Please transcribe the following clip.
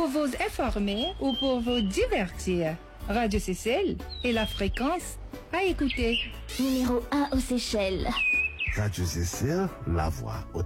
Pour vous informer ou pour vous divertir, Radio Seychelles est la fréquence à écouter. Numéro 1 aux Seychelles. Radio Seychelles, la voix